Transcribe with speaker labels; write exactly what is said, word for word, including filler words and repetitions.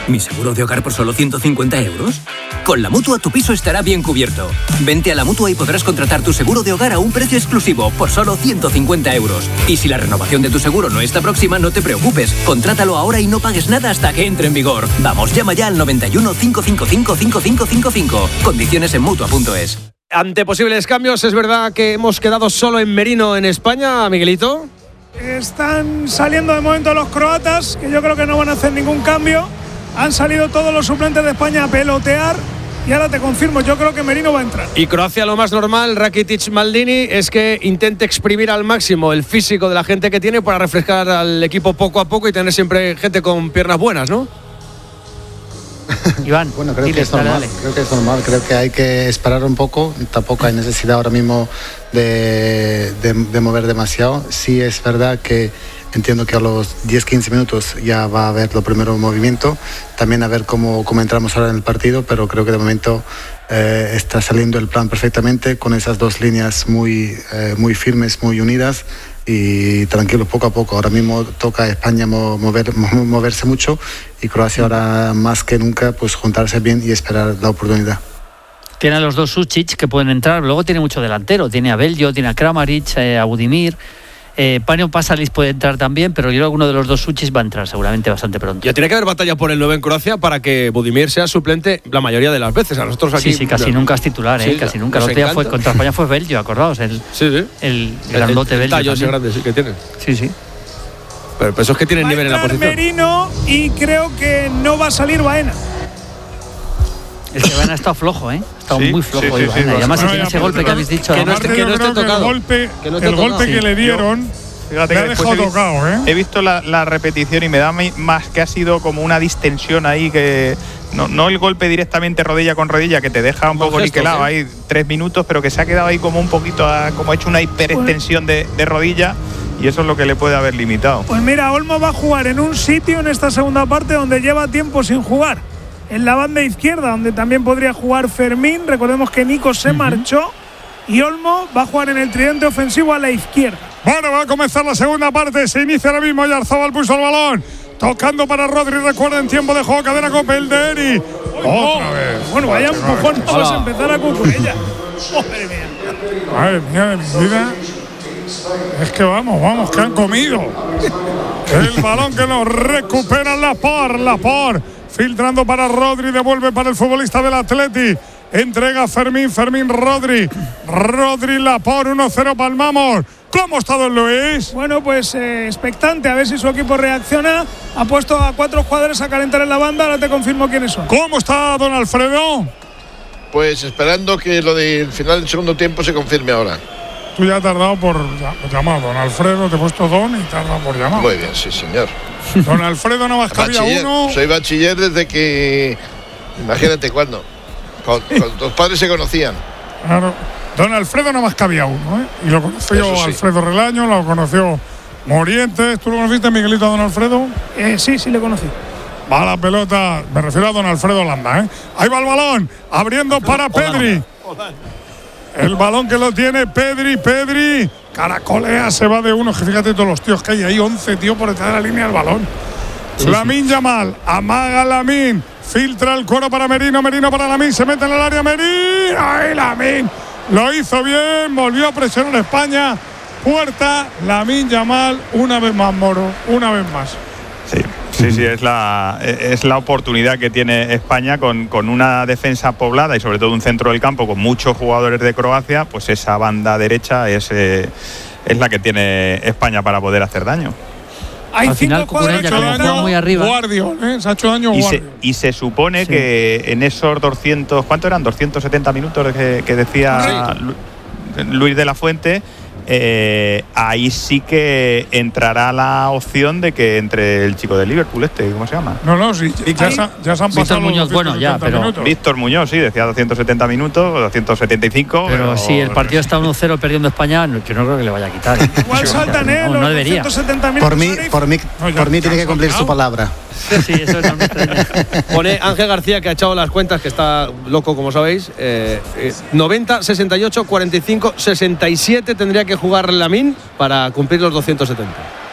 Speaker 1: ¿Mi seguro de hogar por solo ciento cincuenta euros? Con la Mutua tu piso estará bien cubierto. Vente a la Mutua y podrás contratar tu seguro de hogar a un precio exclusivo por solo ciento cincuenta euros. Y si la renovación de tu seguro no está próxima, no te preocupes. Contrátalo ahora y no pagues nada hasta que entre en vigor. Vamos, llama ya al noventa y uno, cinco cinco cinco, cinco cinco cinco cinco. Condiciones en Mutua punto es.
Speaker 2: Ante posibles cambios, ¿es verdad que hemos quedado solo en Merino en España, Miguelito?
Speaker 3: Están saliendo de momento los croatas, que yo creo que no van a hacer ningún cambio. Han salido todos los suplentes de España a pelotear y ahora te confirmo, yo creo que Merino va a entrar.
Speaker 2: Y Croacia, lo más normal, Rakitic, Maldini, es que intente exprimir al máximo el físico de la gente que tiene para refrescar al equipo poco a poco y tener siempre gente con piernas buenas, ¿no?
Speaker 4: Iván,
Speaker 5: bueno, creo
Speaker 4: diles,
Speaker 5: que es normal,
Speaker 4: dale, dale.
Speaker 5: creo que es normal, creo que hay que esperar un poco, tampoco hay necesidad ahora mismo de, de, de mover demasiado. Sí es verdad que entiendo que a los diez quince minutos ya va a haber los primeros movimientos, también a ver cómo, cómo entramos ahora en el partido, pero creo que de momento eh, está saliendo el plan perfectamente con esas dos líneas muy, eh, muy firmes, muy unidas. Y tranquilo, poco a poco. Ahora mismo toca a España mover, moverse mucho y Croacia ahora más que nunca pues juntarse bien y esperar la oportunidad.
Speaker 4: Tiene a los dos Sučić que pueden entrar, luego tiene mucho delantero, tiene a Beljo, tiene a Kramaric, eh, a Budimir. Eh, Panio Pasalic puede entrar también, pero yo creo que uno de los dos Sučić va a entrar seguramente bastante pronto.
Speaker 2: Ya tiene que haber batalla por el nueve en Croacia para que Budimir sea suplente la mayoría de las veces. A nosotros aquí.
Speaker 4: Sí, sí, casi nunca es titular, ¿eh?
Speaker 2: Sí,
Speaker 4: casi nunca. El
Speaker 2: nos
Speaker 4: otro día
Speaker 2: encanta.
Speaker 4: fue contra España fue Beljo, acordaos, el,
Speaker 2: sí, sí.
Speaker 4: el grandote
Speaker 2: el, el
Speaker 4: Beljo.
Speaker 2: tallo ese grande sí que tiene.
Speaker 4: Sí, sí.
Speaker 2: Pero, pero eso es que tienen
Speaker 3: Va
Speaker 2: nivel en la posición.
Speaker 3: Merino y creo que no va a salir Baena.
Speaker 4: El que Baena ha estado flojo, ¿eh? Ha estado
Speaker 6: Sí,
Speaker 4: muy flojo.
Speaker 6: sí, sí,
Speaker 4: Iván.
Speaker 6: sí,
Speaker 4: y además,
Speaker 6: bueno,
Speaker 4: si tiene
Speaker 6: ya,
Speaker 4: ese
Speaker 6: pero
Speaker 4: golpe
Speaker 6: pero
Speaker 4: que habéis dicho.
Speaker 2: que no
Speaker 4: además,
Speaker 2: esté- que no esté
Speaker 7: creo que el
Speaker 2: tocado.
Speaker 7: golpe,
Speaker 2: Que no esté
Speaker 7: el golpe
Speaker 2: tocado.
Speaker 7: que
Speaker 2: Sí.
Speaker 7: le dieron
Speaker 6: Fíjate
Speaker 7: le
Speaker 6: que
Speaker 7: ha
Speaker 6: después
Speaker 7: dejado
Speaker 6: he, vi-
Speaker 7: tocado, ¿eh?
Speaker 6: he visto la, la repetición y me da mi- más que ha sido como una distensión ahí que no, no el golpe directamente rodilla con rodilla que te deja un
Speaker 2: Con
Speaker 6: poco
Speaker 2: gestos,
Speaker 6: niquelado
Speaker 2: ¿eh?
Speaker 6: ahí tres minutos, pero que se ha quedado ahí como un poquito a- como ha hecho una hiperextensión de, de rodilla y eso es lo que le puede haber limitado.
Speaker 3: Pues mira, Olmo va a jugar en un sitio en esta segunda parte donde lleva tiempo sin jugar. En la banda izquierda, donde también podría jugar Fermín. Recordemos que Nico se uh-huh. marchó. Y Olmo va a jugar en el tridente ofensivo a la izquierda.
Speaker 7: Bueno, va a comenzar la segunda parte. Se inicia ahora mismo. Yarzabal puso el balón. Tocando para Rodri. Recuerden, tiempo de juego. Cadena Cope, el de Eri. Otra vez.
Speaker 3: Bueno, vaya empujón. Vamos a empezar a Cucurella. Madre mía.
Speaker 7: Madre mía de mi vida. Es que vamos, vamos, que han comido. El balón que nos recupera Laporte. Laporte filtrando para Rodri. Devuelve para el futbolista del Atleti. Entrega Fermín, Fermín, Rodri. Rodri, Laporte, uno cero, palmamos. ¿Cómo está don Luis?
Speaker 3: Bueno, pues eh, expectante, a ver si su equipo reacciona. Ha puesto a cuatro jugadores a calentar en la banda, ahora te confirmo quiénes son.
Speaker 7: ¿Cómo está don Alfredo?
Speaker 8: Pues esperando que lo del final del segundo tiempo se confirme ahora.
Speaker 7: Tú ya has tardado por llamar, don Alfredo, te he puesto don y te has dado por llamar.
Speaker 8: Muy bien, sí, señor.
Speaker 7: Don Alfredo nada más que había uno.
Speaker 8: Soy bachiller desde que, imagínate cuándo, cuando, cuando los padres se conocían.
Speaker 7: Claro. Don Alfredo nada más que había uno, ¿eh? Y lo conoció sí. Alfredo Relaño, lo conoció Morientes. ¿Tú lo conociste, Miguelito, a don Alfredo?
Speaker 3: Eh, sí, sí le conocí.
Speaker 7: Va la pelota, me refiero a don Alfredo Landa, ¿eh? Ahí va el balón, abriendo para Pedri. El balón que lo tiene Pedri, Pedri. Caracolea, se va de uno. Que fíjate todos los tíos que hay ahí, once tíos por detrás de la línea del balón. Sí, Lamine sí. Yamal, amaga Lamine. Filtra el cuero para Merino, Merino para Lamine. Se mete en el área Merino. ¡Ay, Lamine! Lo hizo bien, volvió a presionar a España. Puerta, Lamine Yamal, una vez más, Moro, una vez más.
Speaker 6: Sí, sí, sí, es la, es la oportunidad que tiene España con, con una defensa poblada y sobre todo un centro del campo con muchos jugadores de Croacia, pues esa banda derecha es, eh, es la que tiene España para poder hacer daño.
Speaker 3: Hay
Speaker 4: Al final Cucurella como juega muy arriba.
Speaker 7: Guardio, ¿eh? Se ha hecho daño
Speaker 6: y
Speaker 7: Guardio.
Speaker 6: Se, y se supone sí. que en esos doscientos, ¿cuánto eran? doscientos setenta minutos que, que decía sí. Luis de la Fuente. Eh, ahí sí que entrará la opción de que entre el chico de Liverpool este, ¿cómo se llama?
Speaker 7: No, no, sí, ya, se, ya se han pasado
Speaker 4: Víctor Muñoz, bueno, ya, pero
Speaker 7: minutos.
Speaker 6: Víctor Muñoz, sí, decía doscientos setenta minutos, doscientos setenta y cinco.
Speaker 4: Pero, pero si el partido está uno cero perdiendo España, yo no creo que le vaya a quitar.
Speaker 3: Igual saltan, ¿eh?
Speaker 4: No, no debería.
Speaker 5: Por mí, por mí, no, ya, por mí tiene que cumplir su palabra.
Speaker 4: Sí, eso no me extraña.
Speaker 2: Pone Ángel García, que ha echado las cuentas, que está loco, como sabéis. Eh, eh, noventa, sesenta y ocho, cuarenta y cinco, sesenta y siete tendría que jugar Lamine para cumplir los doscientos setenta.